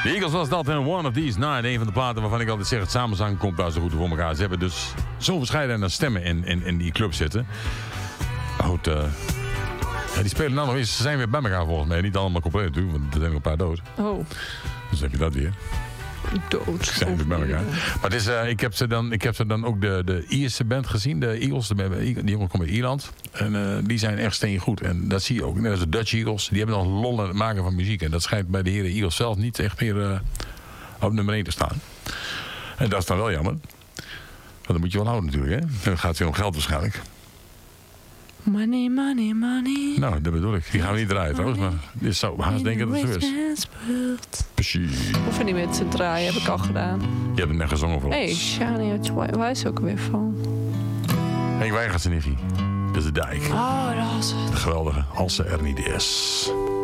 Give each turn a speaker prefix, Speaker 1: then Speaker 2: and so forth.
Speaker 1: De Eagles was dat en One of These Night. Een van de platen waarvan ik altijd zeg, het samenzang komt daar zo goed voor elkaar. Ze hebben dus zo verschillende stemmen in die club zitten. Maar goed, die spelen nou nog eens. Ze zijn weer bij elkaar volgens mij. Niet allemaal compleet natuurlijk, want er zijn nog een paar dood.
Speaker 2: Oh. Dus
Speaker 1: heb je dat weer.
Speaker 2: Dood.
Speaker 1: Ze zijn weer bij elkaar. Maar het is, ik heb ze dan ook de Ierse band gezien. De Eagles, die jongens komen uit Ierland. En die zijn echt steengoed. En dat zie je ook. Net als de Dutch Eagles. Die hebben nog lol in het maken van muziek. En dat schijnt bij de heren Eagles zelf niet echt meer op nummer 1 te staan. En dat is dan wel jammer. Want dat moet je wel houden natuurlijk. Hè? Dan gaat het weer om geld waarschijnlijk.
Speaker 2: Money, money, money.
Speaker 1: Nou, dat bedoel ik. Die gaan we niet draaien trouwens. Maar dit zou haast denken dat het zo is. Precies.
Speaker 2: Hoeven niet met te draaien, heb ik al gedaan.
Speaker 1: Je hebt het net gezongen voor ons.
Speaker 2: Hey, Shania Twain. Waar is ook weer van?
Speaker 1: Henk Wijngaards en Niffy. Dat is de dijk.
Speaker 2: Oh, dat was het.
Speaker 1: De geweldige. Als ze er niet is.